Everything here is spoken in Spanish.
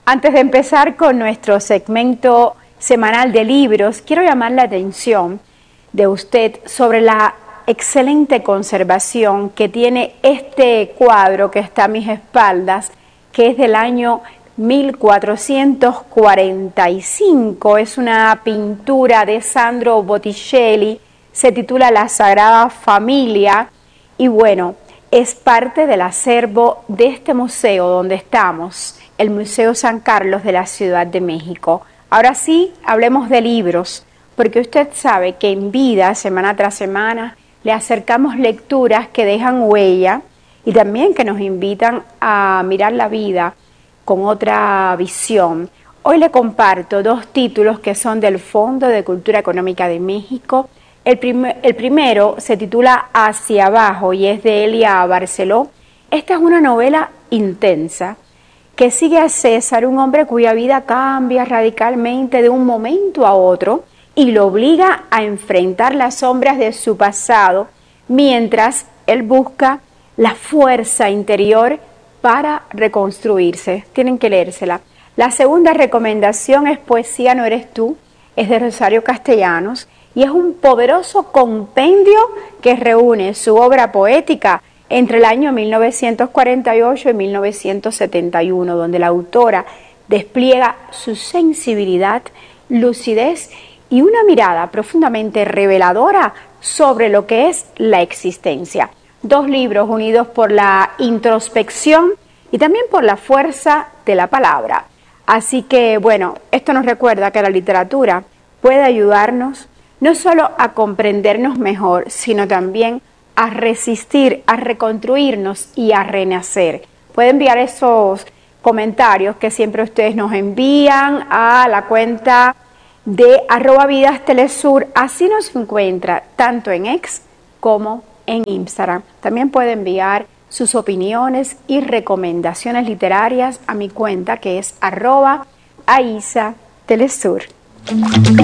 Antes de empezar con nuestro segmento semanal de libros, quiero llamar la atención de usted sobre la excelente conservación que tiene este cuadro que está a mis espaldas, que es del año 1445. Es una pintura de Sandro Botticelli, se titula La Sagrada Familia y bueno, es parte del acervo de este museo donde estamos, el Museo San Carlos de la Ciudad de México. Ahora sí, hablemos de libros, porque usted sabe que en vida, semana tras semana, le acercamos lecturas que dejan huella y también que nos invitan a mirar la vida con otra visión. Hoy le comparto dos títulos que son del Fondo de Cultura Económica de México. El primero se titula Hacia Abajo y es de Elia Barceló. Esta es una novela intensa que sigue a César, un hombre cuya vida cambia radicalmente de un momento a otro y lo obliga a enfrentar las sombras de su pasado mientras él busca la fuerza interior para reconstruirse. Tienen que leérsela. La segunda recomendación es Poesía no eres tú, es de Rosario Castellanos y es un poderoso compendio que reúne su obra poética entre el año 1948 y 1971, donde la autora despliega su sensibilidad, lucidez y una mirada profundamente reveladora sobre lo que es la existencia. Dos libros unidos por la introspección y también por la fuerza de la palabra. Así que, bueno, esto nos recuerda que la literatura puede ayudarnos no solo a comprendernos mejor, sino también a resistir, a reconstruirnos y a renacer. Pueden enviar esos comentarios que siempre ustedes nos envían a la cuenta de @vidastelesur. Así nos encuentra tanto en X como en Instagram. También puede enviar sus opiniones y recomendaciones literarias a mi cuenta que es @aisatelesur.